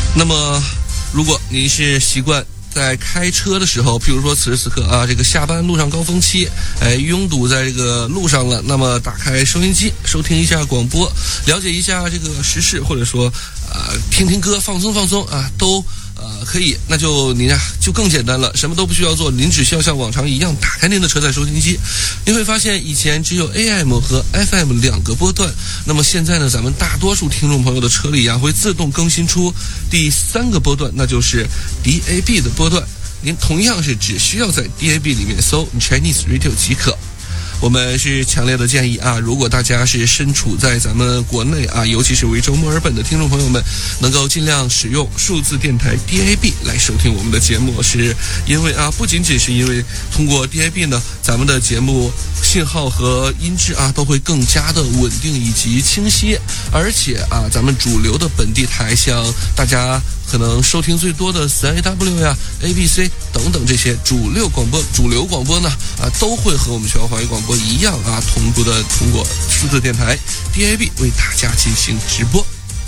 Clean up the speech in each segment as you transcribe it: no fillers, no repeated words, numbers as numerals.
那么如果您是习惯在开车的时候，譬如说此时此刻啊，这个下班路上高峰期，拥堵在这个路上了，那么打开收音机，收听一下广播，了解一下这个时事，或者说听听歌，放松放松啊，都可以。那就您就更简单了，什么都不需要做，您只需要像往常一样打开您的车载收听机，您会发现以前只有 AM 和 FM 两个波段，那么现在呢，咱们大多数听众朋友的车里会自动更新出第3个波段，那就是 DAB 的波段。您同样是只需要在 DAB 里面搜 Chinese Radio 即可。我们是强烈的建议啊，如果大家是身处在咱们国内啊，尤其是维州墨尔本的听众朋友们，能够尽量使用数字电台 DAB 来收听我们的节目，是因为不仅仅是因为通过 DAB 呢，咱们的节目信号和音质都会更加的稳定以及清晰，而且咱们主流的本地台，像大家可能收听最多的 3AW 呀、ABC 等等这些主流广播呢都会和我们全国华语广播一样同步的通过数字电台 DAB 为大家进行直播。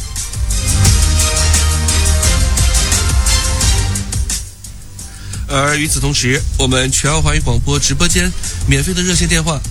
而与此同时，我们全澳华语广播直播间免费的热线电话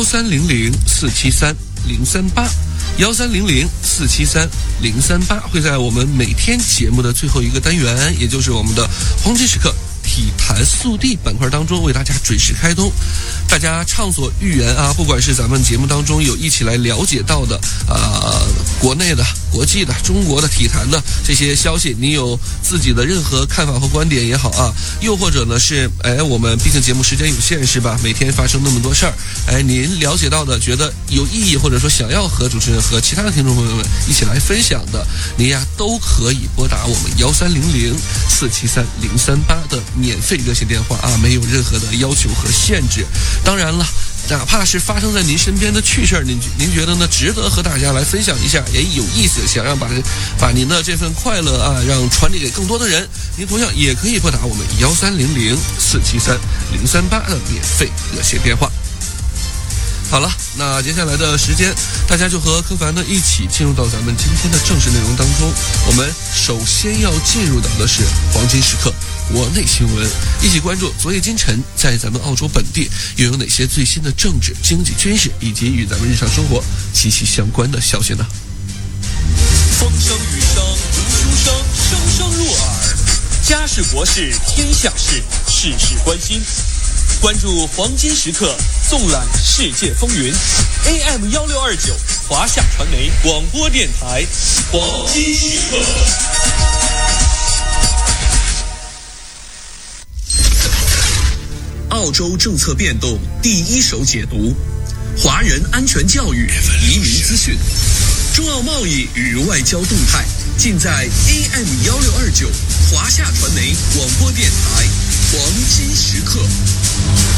1300-473-0381300-473-038会在我们每天节目的最后一个单元，也就是我们的黄金时刻体坛速递板块当中为大家准时开通。大家畅所欲言不管是咱们节目当中有一起来了解到的国内的、国际的、中国的体坛的这些消息，你有自己的任何看法和观点也好又或者呢是我们毕竟节目时间有限是吧？每天发生那么多事儿，您了解到的觉得有意义，或者说想要和主持人和其他的听众朋友们一起来分享的，您都可以拨打我们1300-473-038的免费热线电话没有任何的要求和限制。当然了，哪怕是发生在您身边的趣事儿，您觉得呢值得和大家来分享一下，也有意思，想让把您的这份快乐让传递给更多的人，您同样也可以拨打我们1300-473-038的免费热线电话。好了，那接下来的时间，大家就和柯凡呢一起进入到咱们今天的正式内容当中。我们首先要进入到的是黄金时刻国内新闻，一起关注昨夜今晨在咱们澳洲本地又有哪些最新的政治、经济、军事以及与咱们日常生活息息相关的消息呢？ 风声雨声读书声，声声入耳。家事国事天下事，事事关心。关注黄金时刻，纵览世界风云。AM1629华夏传媒广播电台，黄金时刻。澳洲政策变动第一手解读，华人安全教育、移民资讯，中澳贸易与外交动态，尽在 AM1629华夏传媒广播电台黄金时刻。